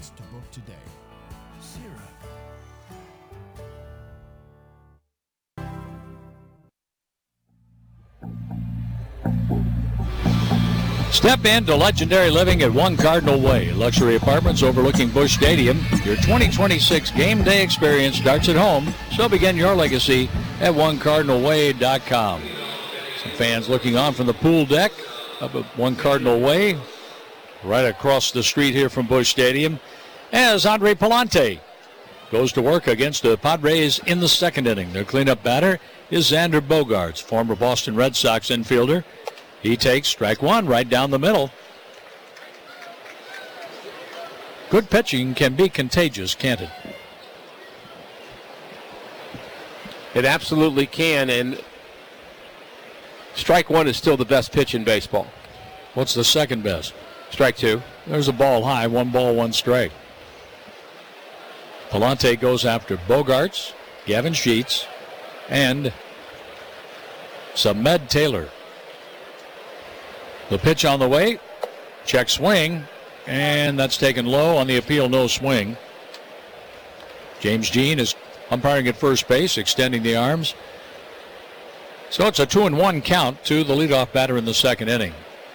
tickets to book today. Sierra. Step into legendary living at One Cardinal Way. Luxury apartments overlooking Busch Stadium. Your 2026 game day experience starts at home, so begin your legacy at OneCardinalWay.com. Some fans looking on from the pool deck up at One Cardinal Way, right across the street here from Busch Stadium, as Andre Palante goes to work against the Padres in the second inning. Their cleanup batter is Xander Bogaerts, former Boston Red Sox infielder. He takes strike one right down the middle. Good pitching can be contagious, can't it? It absolutely can, and strike one is still the best pitch in baseball. What's the second best? Strike two. There's a ball high, 1 ball, 1 strike. Palante goes after Bogaerts, Gavin Sheets, and Samed Taylor. The pitch on the way, check swing, and that's taken low on the appeal, no swing. James Jean is umpiring at first base, extending the arms. So it's a 2-1 count to the leadoff batter in the second inning.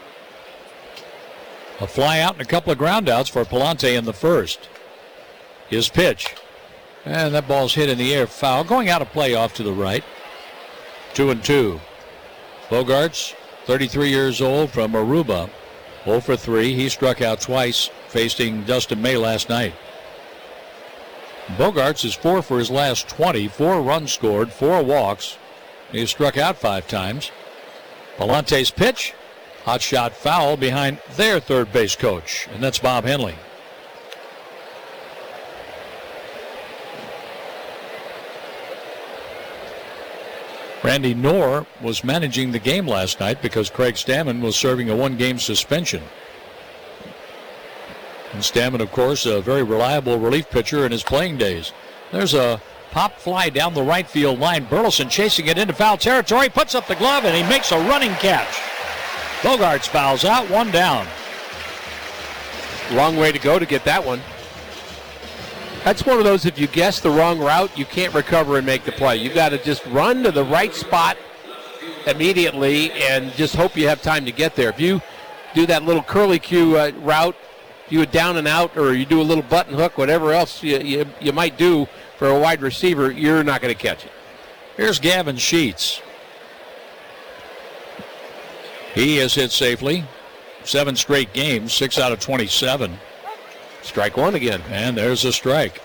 A fly out and a couple of ground outs for Palante in the first. His pitch, and that ball's hit in the air, foul, going out of play off to the right. 2-2. Bogaerts, 33 years old, from Aruba, 0 for 3. He struck out twice, facing Dustin May last night. Bogaerts is 4 for his last 20, 4 runs scored, 4 walks. He struck out 5 times. Palante's pitch, hot shot foul behind their third base coach, and that's Bob Henley. Randy Knorr was managing the game last night because Craig Stammen was serving a 1-game suspension. And Stammen, of course, a very reliable relief pitcher in his playing days. There's a pop fly down the right field line. Burleson chasing it into foul territory, puts up the glove, and he makes a running catch. Bogaerts fouls out, 1 down. Long way to go to get that one. That's one of those, if you guess the wrong route, you can't recover and make the play. You got to just run to the right spot immediately and just hope you have time to get there. If you do that little curly cue route, you a down and out, or you do a little button hook, whatever else you might do for a wide receiver, you're not going to catch it. Here's Gavin Sheets. He has hit safely 7 straight games, 6 out of 27. Strike one again. And there's a strike.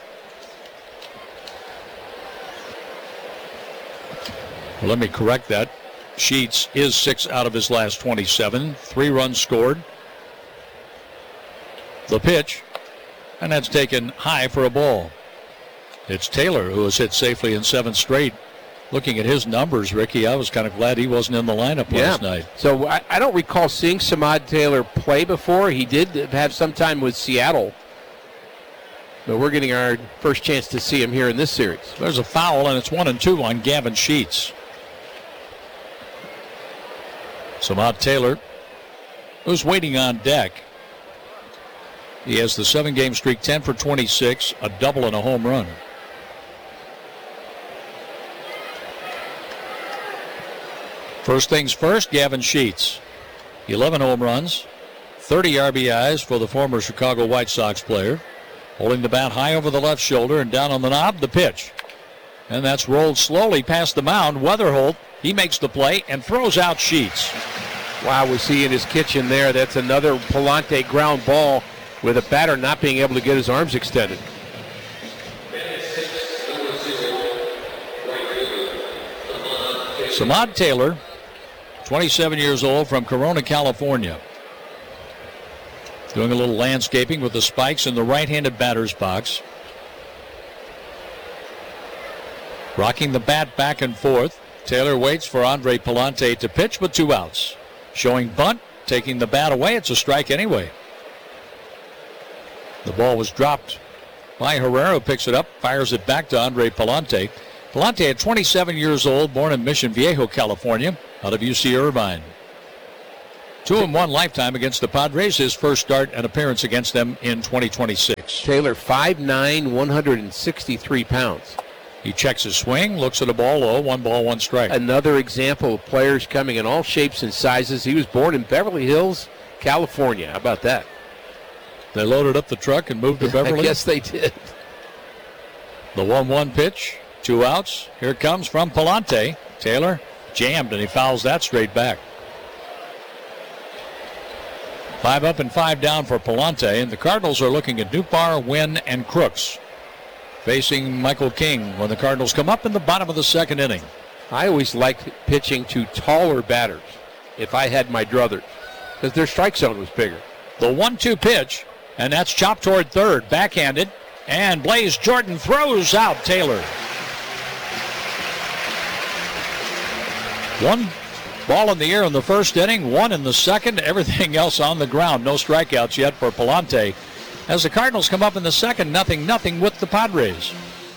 Well, let me correct that. Sheets is 6 out of his last 27. 3 runs scored. The pitch, and that's taken high for a ball. It's Taylor who has hit safely in 7 straight. Looking at his numbers, Ricky, I was kind of glad he wasn't in the lineup last night. So I don't recall seeing Samed Taylor play before. He did have some time with Seattle. But we're getting our first chance to see him here in this series. There's a foul, and it's 1-2 on Gavin Sheets. Samed Taylor, who's waiting on deck. He has the 7-game streak, 10 for 26, a double and a home run. First things first, Gavin Sheets. 11 home runs, 30 RBIs for the former Chicago White Sox player. Holding the bat high over the left shoulder and down on the knob, the pitch. And that's rolled slowly past the mound. Weatherholt, he makes the play and throws out Sheets. Wow, we see in his kitchen there, that's another Palante ground ball with a batter not being able to get his arms extended. Samed Taylor, 27 years old, from Corona, California. Doing a little landscaping with the spikes in the right-handed batter's box. Rocking the bat back and forth. Taylor waits for Andre Palante to pitch with 2 outs. Showing bunt, taking the bat away. It's a strike anyway. The ball was dropped by Herrera, picks it up, fires it back to Andre Palante. Palante, at 27 years old, born in Mission Viejo, California, out of UC Irvine. 2-1 lifetime against the Padres, his first start and appearance against them in 2026. strikes. Taylor, 5'9", 163 pounds. He checks his swing, looks at a ball low, 1 ball, 1 strike. Another example of players coming in all shapes and sizes. He was born in Beverly Hills, California. How about that? They loaded up the truck and moved to Beverly? I guess they did. The 1-1 pitch, 2 outs. Here it comes from Palante. Taylor jammed, and he fouls that straight back. 5 up and 5 down for Palante, and the Cardinals are looking at Nootbaar, Wynn, and Crooks facing Michael King when the Cardinals come up in the bottom of the 2nd inning. I always liked pitching to taller batters if I had my druthers because their strike zone was bigger. The 1-2 pitch, and that's chopped toward third, backhanded, and Blaze Jordan throws out Taylor. 1 ball in the air in the 1st inning, 1 in the 2nd, everything else on the ground. No strikeouts yet for Palante. As the Cardinals come up in the 2nd, 0-0 with the Padres.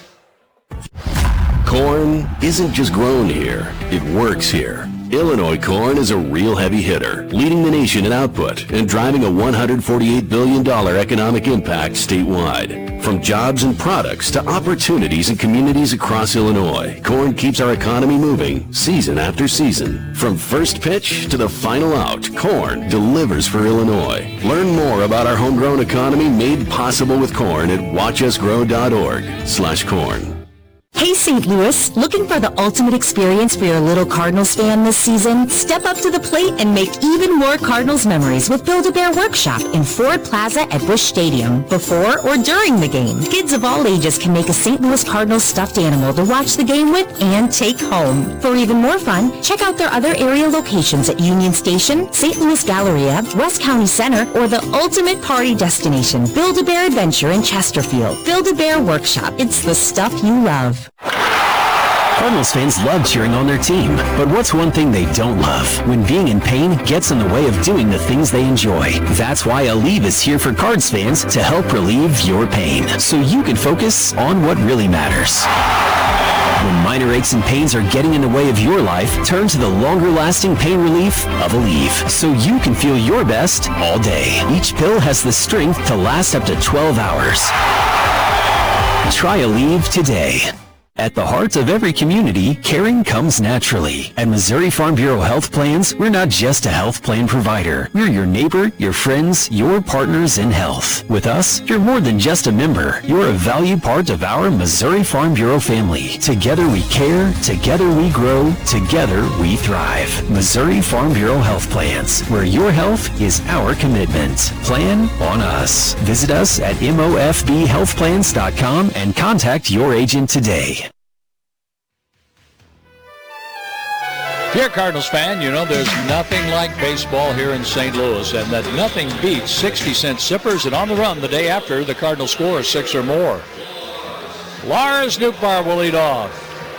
Corn isn't just grown here, it works here. Illinois corn is a real heavy hitter, leading the nation in output and driving a $148 billion economic impact statewide. From jobs and products to opportunities in communities across Illinois, corn keeps our economy moving season after season. From first pitch to the final out, corn delivers for Illinois. Learn more about our homegrown economy made possible with corn at watchusgrow.org/corn. Hey St. Louis, looking for the ultimate experience for your little Cardinals fan this season? Step up to the plate and make even more Cardinals memories with Build-A-Bear Workshop in Ford Plaza at Busch Stadium, before or during the game. Kids of all ages can make a St. Louis Cardinals stuffed animal to watch the game with and take home. For even more fun, check out their other area locations at Union Station, St. Louis Galleria, West County Center, or the ultimate party destination, Build-A-Bear Adventure in Chesterfield. Build-A-Bear Workshop, it's the stuff you love. Cardinals fans love cheering on their team, but what's one thing they don't love? When being in pain gets in the way of doing the things they enjoy. That's why Aleve is here for Cards fans to help relieve your pain, so you can focus on what really matters. When minor aches and pains are getting in the way of your life, turn to the longer-lasting pain relief of Aleve, so you can feel your best all day. Each pill has the strength to last up to 12 hours. Try Aleve today. At the heart of every community, caring comes naturally. At Missouri Farm Bureau Health Plans, we're not just a health plan provider. We're your neighbor, your friends, your partners in health. With us, you're more than just a member. You're a valued part of our Missouri Farm Bureau family. Together we care, together we grow, together we thrive. Missouri Farm Bureau Health Plans, where your health is our commitment. Plan on us. Visit us at mofbhealthplans.com and contact your agent today. If you're a Cardinals fan, you know there's nothing like baseball here in St. Louis, and that nothing beats 60-cent sippers and on the run the day after the Cardinals score 6 or more. Lars Nootbaar will lead off.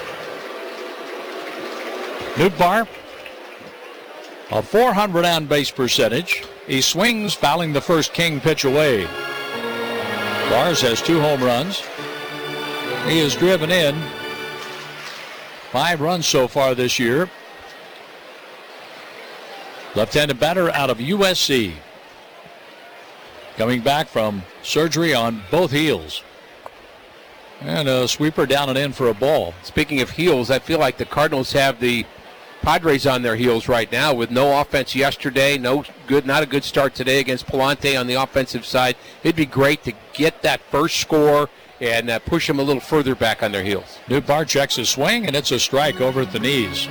Nootbaar, a .400 on-base percentage. He swings, fouling the first King pitch away. Lars has 2 home runs. He has driven in 5 runs so far this year. Left-handed batter out of USC. Coming back from surgery on both heels. And a sweeper down and in for a ball. Speaking of heels, I feel like the Cardinals have the Padres on their heels right now with no offense yesterday, not a good start today against Palante on the offensive side. It'd be great to get that first score and push them a little further back on their heels. Nootbaar checks his swing, and it's a strike over at the knees.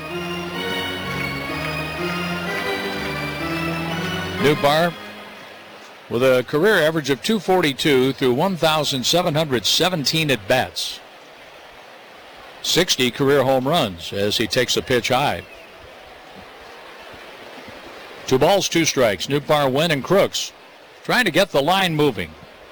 Nootbaar with a career average of .242 through 1,717 at-bats. 60 career home runs as he takes a pitch high. 2 balls, 2 strikes. Nootbaar, Wynn, and Crooks trying to get the line moving.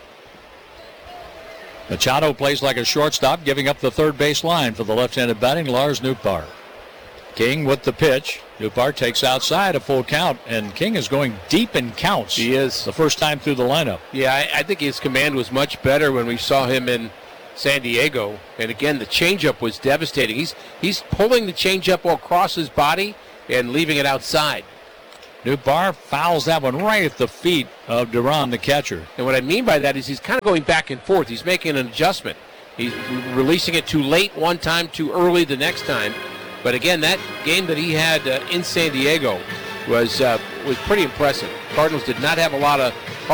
Machado plays like a shortstop, giving up the third base line for the left-handed batting Lars Nootbaar. King with the pitch. Nootbaar takes outside, a full count, and King is going deep in counts. He is. The first time through the lineup. Yeah, I think his command was much better when we saw him in San Diego. And again, the changeup was devastating. He's pulling the changeup across his body and leaving it outside. Newbar fouls that one right at the feet of Duran, the catcher. And what I mean by that is he's kind of going back and forth. He's making an adjustment. He's releasing it too late one time, too early the next time. But again, that game that he had in San Diego was pretty impressive. Cardinals did not have a lot of